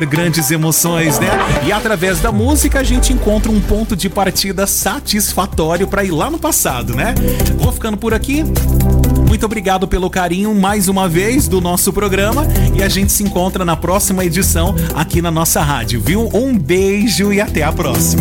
Grandes emoções, né? E através da música a gente encontra um ponto de partida satisfatório para ir lá no passado, né? Vou ficando por aqui. Muito obrigado pelo carinho mais uma vez do nosso programa e a gente se encontra na próxima edição aqui na nossa rádio, viu? Um beijo e até a próxima.